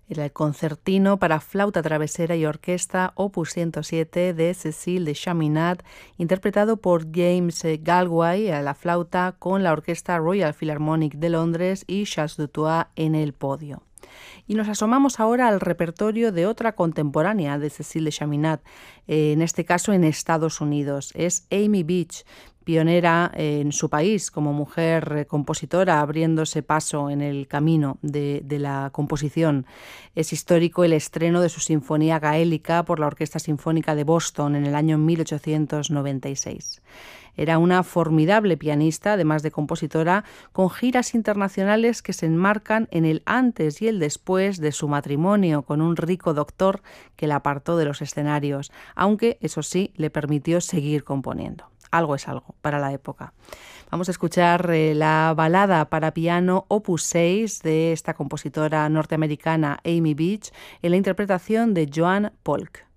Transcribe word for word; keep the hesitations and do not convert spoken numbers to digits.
Era el concertino para flauta travesera y orquesta opus ciento siete de Cécile de Chaminade, interpretado por James Galway a la flauta con la Orquesta Royal Philharmonic de Londres y Charles Dutoit en el podio. Y nos asomamos ahora al repertorio de otra contemporánea de Cécile de Chaminade, eh, en este caso en Estados Unidos. Es Amy Beach, pionera en su país como mujer eh, compositora, abriéndose paso en el camino de, de la composición. Es histórico el estreno de su Sinfonía Gaélica por la Orquesta Sinfónica de Boston en el año mil ochocientos noventa y seis. Era una formidable pianista, además de compositora, con giras internacionales que se enmarcan en el antes y el después de su matrimonio con un rico doctor que la apartó de los escenarios, aunque, eso sí, le permitió seguir componiendo. Algo es algo para la época. Vamos a escuchar eh, la balada para piano opus seis de esta compositora norteamericana Amy Beach en la interpretación de Joan Polk.